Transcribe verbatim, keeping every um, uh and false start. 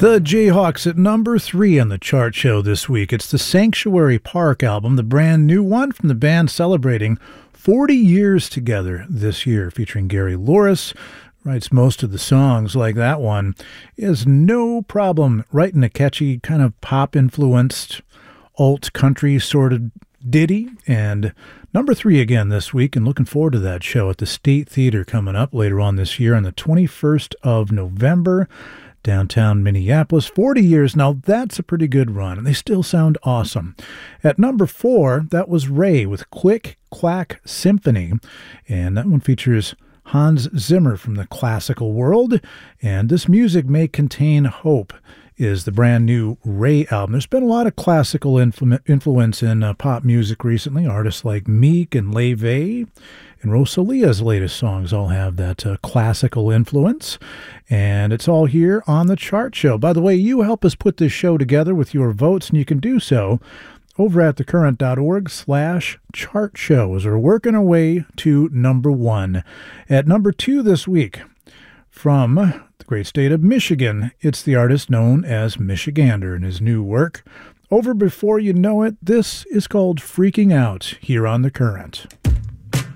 The Jayhawks at number three on the chart show this week. It's the Sanctuary Park album, the brand new one from the band celebrating forty years together this year, featuring Gary Louris. Writes most of the songs, like that one. He has no problem writing a catchy, kind of pop-influenced, alt-country sort of ditty. And number three again this week, and looking forward to that show at the State Theater coming up later on this year on the twenty-first of November. Downtown Minneapolis, forty years now. That's a pretty good run, and they still sound awesome. At number four, that was Ray with Quick Quack Symphony, and that one features Hans Zimmer from the classical world, and This Music May Contain Hope is the brand new Ray album. There's been a lot of classical influ- influence in uh, pop music recently. Artists like Meek and Leve and Rosalia's latest songs all have that uh, classical influence, and it's all here on the chart show. By the way, you help us put this show together with your votes, and you can do so over at thecurrent.org slash chart show as we're working our way to number one. At number two this week, from the great state of Michigan, it's the artist known as Michigander and his new work. Over Before You Know It, this is called Freaking Out here on The Current.